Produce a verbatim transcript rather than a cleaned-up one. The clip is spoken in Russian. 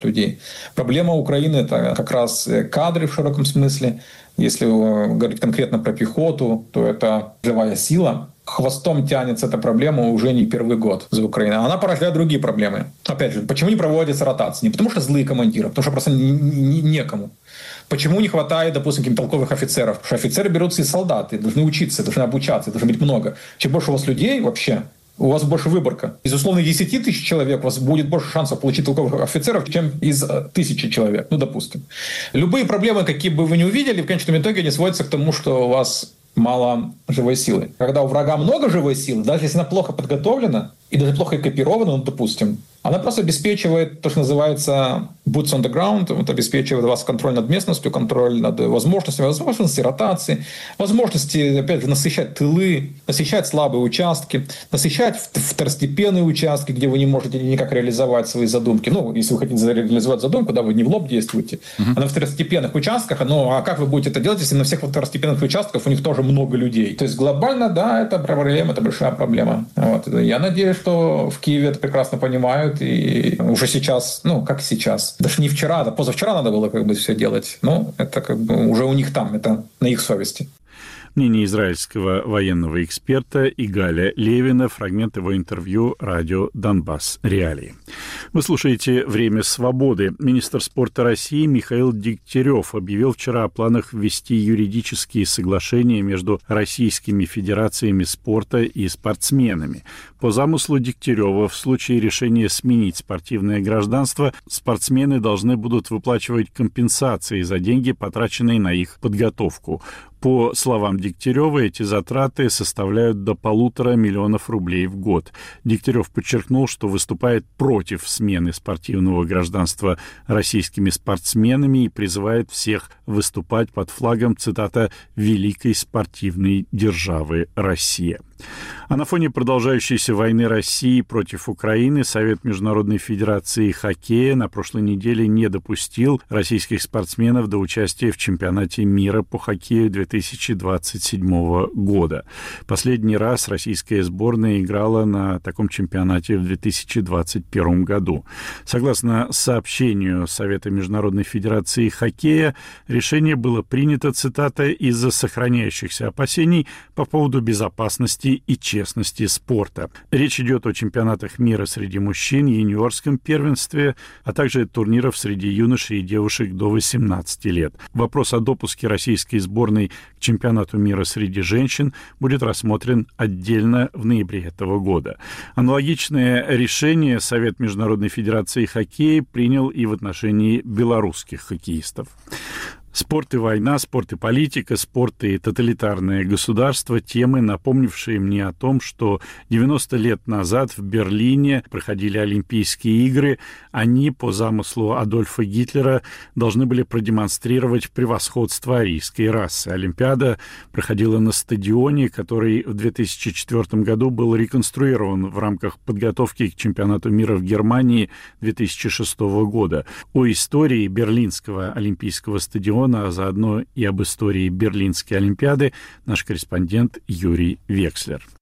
людей. Проблема Украины – это как раз кадры в широком смысле. Если говорить конкретно про пехоту, то это живая сила. Хвостом тянется эта проблема уже не первый год за Украиной. Она порождает другие проблемы. Опять же, почему не проводятся ротации? Не потому что злые командиры, а потому что просто некому. Почему не хватает, допустим, каких-то толковых офицеров? Потому что офицеры берутся из солдат, и должны учиться, должны обучаться, должно быть много. Чем больше у вас людей вообще, у вас больше выборка. Из условно десяти тысяч человек у вас будет больше шансов получить толковых офицеров, чем из тысячи человек, ну, допустим. Любые проблемы, какие бы вы ни увидели, в конечном итоге они сводятся к тому, что у вас мало живой силы. Когда у врага много живой силы, даже если она плохо подготовлена и даже плохо экипирована, ну, допустим, она просто обеспечивает то, что называется boots on the ground, вот обеспечивает у вас контроль над местностью, контроль над возможностями, возможности ротации, возможности, опять же, насыщать тылы, насыщать слабые участки, насыщать второстепенные участки, где вы не можете никак реализовать свои задумки. Ну, если вы хотите реализовать задумку, да, вы не в лоб действуете, uh-huh. а на второстепенных участках. Ну, а как вы будете это делать, если на всех второстепенных участках у них тоже много людей? То есть глобально, да, это проблема, это большая проблема. Вот. Я надеюсь, что в Киеве это прекрасно понимают, и уже сейчас, ну, как сейчас, даже не вчера, а позавчера надо было как бы все делать, но это как бы уже у них там, это на их совести. Мнение израильского военного эксперта Игаля Левина, фрагмент его интервью радио «Донбасс. Реалии». Вы слушаете «Время свободы». Министр спорта России Михаил Дегтярев объявил вчера о планах ввести юридические соглашения между российскими федерациями спорта и спортсменами. По замыслу Дегтярева, в случае решения сменить спортивное гражданство, спортсмены должны будут выплачивать компенсации за деньги, потраченные на их подготовку. По словам Дегтярева, эти затраты составляют до полутора миллионов рублей в год. Дегтярев подчеркнул, что выступает против смены спортивного гражданства российскими спортсменами и призывает всех выступать под флагом, цитата, «великой спортивной державы Россия». А на фоне продолжающейся войны России против Украины Совет Международной Федерации Хоккея на прошлой неделе не допустил российских спортсменов до участия в чемпионате мира по хоккею две тысячи двадцать седьмого года. Последний раз российская сборная играла на таком чемпионате в две тысячи двадцать первом году. Согласно сообщению Совета Международной Федерации Хоккея, решение было принято, цитата, «из-за сохраняющихся опасений по поводу безопасности и честности спорта». Речь идет о чемпионатах мира среди мужчин, юниорском первенстве, а также турниров среди юношей и девушек до восемнадцати лет. Вопрос о допуске российской сборной к чемпионату мира среди женщин будет рассмотрен отдельно в ноябре этого года. Аналогичное решение Совет Международной Федерации Хоккея принял и в отношении белорусских хоккеистов. Спорт и война, спорт и политика, спорт и тоталитарное государство – темы, напомнившие мне о том, что девяносто лет назад в Берлине проходили Олимпийские игры. Они, по замыслу Адольфа Гитлера, должны были продемонстрировать превосходство арийской расы. Олимпиада проходила на стадионе, который в две тысячи четвёртом году был реконструирован в рамках подготовки к чемпионату мира в Германии две тысячи шестого года. О истории Берлинского Олимпийского стадиона, а заодно и об истории Берлинской Олимпиады наш корреспондент Юрий Векслер.